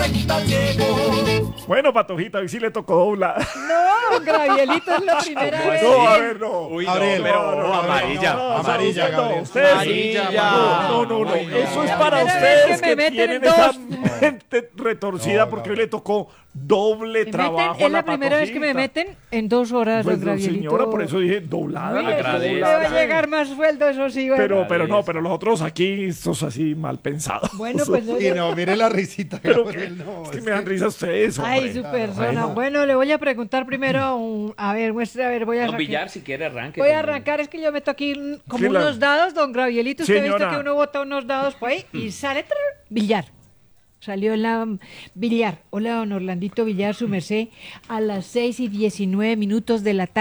cuenta llegó. Bueno, Patojita, hoy sí le tocó doblar. No, Gravielito, es la primera vez. No, a ver, no. Uy, Gabriel, no, pero no, amarilla. no, Amarilla, no, Gabriel. ustedes- Amarilla. No. Eso es para primera vez ustedes que me que meten tienen en esa dos. mente retorcida porque hoy le tocó doble trabajo Es a la primera vez que me Patojita. meten en 2 horas, Pues, don Gravielito. señora, por eso dije doblada. Uy, la agradezco. le doblada. va a llegar más sueldo, eso sí. Bueno, Pero los otros aquí, estos así mal pensados. Bueno, pues Y no, mire la risita. Pero Gabriel, que, no, es que es me dan que- risa ustedes, Ay, hombre. su persona. Bueno, le voy a preguntar primero, a ver, muestra, a ver, voy a Don arrancar. Villar, si quiere, arranque. Voy a con- arrancar, es que yo meto aquí como Sí, la- unos dados, don Gravielito. Usted ha visto Señora. que uno bota unos dados por ahí y sale Villar. Salió la Villar. Hola, don Orlandito Villar, su merced, a las 6:19 de la tarde.